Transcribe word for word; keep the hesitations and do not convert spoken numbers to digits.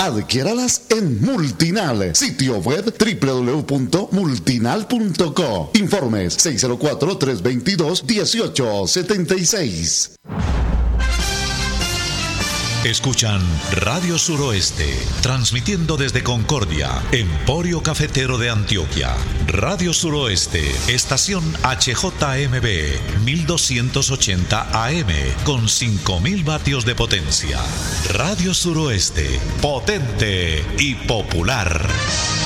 Adquiéralas en Multinal, sitio web doble u doble u doble u punto multinal punto co. Informes seis cero cuatro, tres dos dos, uno ocho siete seis. Escuchan Radio Suroeste, transmitiendo desde Concordia, Emporio Cafetero de Antioquia. Radio Suroeste, estación H J M B, mil doscientos ochenta A M, con cinco mil vatios de potencia. Radio Suroeste, potente y popular.